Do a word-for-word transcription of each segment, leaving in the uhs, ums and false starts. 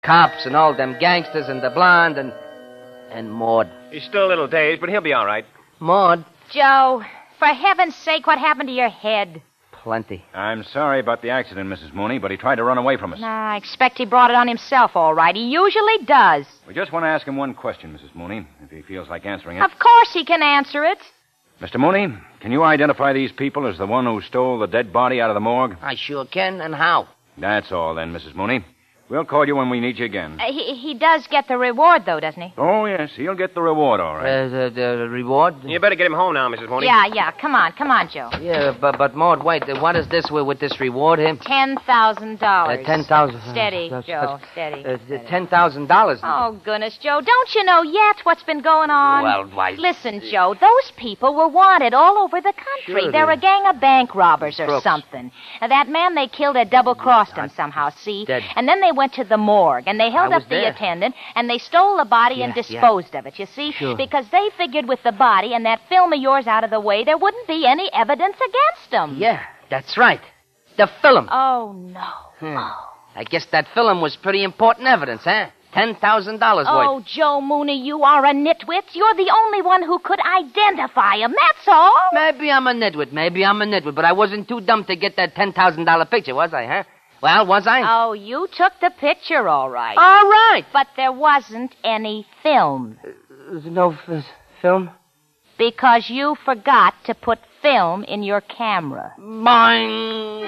Cops and all them gangsters and the blonde and... and Maud. He's still a little dazed, but he'll be all right. Maud? Joe, for heaven's sake, what happened to your head? Plenty. I'm sorry about the accident, Missus Mooney, but he tried to run away from us. Nah, I expect he brought it on himself, all right. He usually does. We just want to ask him one question, Missus Mooney, if he feels like answering it. Of course he can answer it. Mister Mooney, can you identify these people as the one who stole the dead body out of the morgue? I sure can, and how? That's all, then, Missus Mooney. We'll call you when we need you again. Uh, he, he does get the reward, though, doesn't he? Oh, yes, he'll get the reward, all right. Uh, the, the reward? You better get him home now, Missus Mooney. Yeah, yeah. Come on, come on, Joe. Yeah, but, but Maud, wait. What is this with, with this reward here? Ten thousand dollars. Uh, ten thousand. Steady, uh, Joe, steady. Uh, steady. Ten thousand dollars. Oh, goodness, Joe. Don't you know yet what's been going on? Well, why... Listen, Joe, those people were wanted all over the country. Sure They're they- a gang of bank robbers or Crooks. something. Now, that man they killed had double-crossed him somehow, see? Dead. And then they went to the morgue, and they held I up was the there. attendant, and they stole the body Yeah, and yeah. disposed of it, you see? Sure. Because they figured with the body and that film of yours out of the way, there wouldn't be any evidence against them. Yeah, that's right. The film. Oh, no. Hmm. Oh. I guess that film was pretty important evidence, huh? Ten thousand dollars worth. Oh, Joe Mooney, you are a nitwit. You're the only one who could identify him, that's all. Maybe I'm a nitwit. Maybe I'm a nitwit, but I wasn't too dumb to get that ten thousand dollar picture, was I, huh? Well, was I? Oh, you took the picture, all right. All right. But there wasn't any film. Uh, no f- film? Because you forgot to put film in your camera. Mine.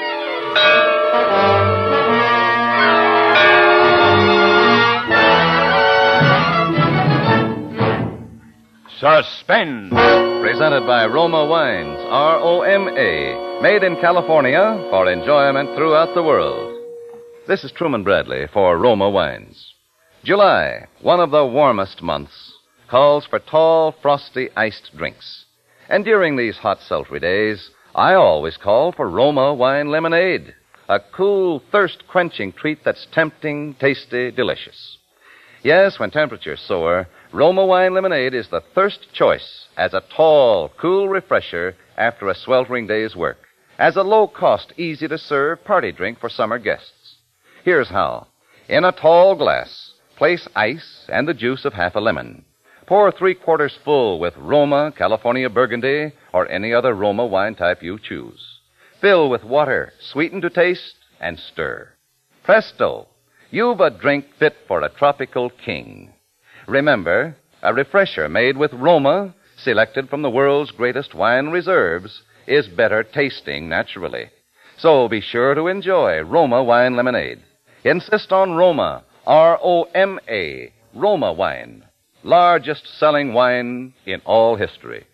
Suspense. Presented by Roma Wines, R O M A, made in California for enjoyment throughout the world. This is Truman Bradley for Roma Wines. July, one of the warmest months, calls for tall, frosty, iced drinks. And during these hot, sultry days, I always call for Roma Wine Lemonade, a cool, thirst-quenching treat that's tempting, tasty, delicious. Yes, when temperatures soar, Roma Wine Lemonade is the thirst choice as a tall, cool refresher after a sweltering day's work, as a low-cost, easy-to-serve party drink for summer guests. Here's how. In a tall glass, place ice and the juice of half a lemon. Pour three-quarters full with Roma, California Burgundy, or any other Roma wine type you choose. Fill with water, sweeten to taste, and stir. Presto! You've a drink fit for a tropical king. Remember, a refresher made with Roma, selected from the world's greatest wine reserves, is better tasting naturally. So be sure to enjoy Roma Wine Lemonade. Insist on Roma, R O M A, Roma Wine. Largest selling wine in all history.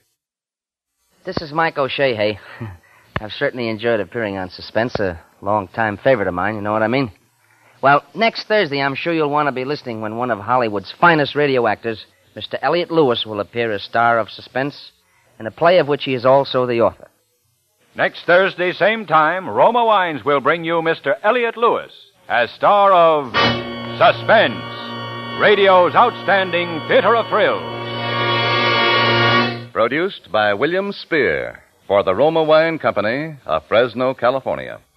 This is Mike O'Shea, hey. I've certainly enjoyed appearing on Suspense, a long-time favorite of mine, you know what I mean? Well, next Thursday, I'm sure you'll want to be listening when one of Hollywood's finest radio actors, Mister Elliot Lewis, will appear as star of Suspense in a play of which he is also the author. Next Thursday, same time, Roma Wines will bring you Mister Elliot Lewis as star of Suspense, radio's outstanding theater of thrills. Produced by William Spear for the Roma Wine Company of Fresno, California.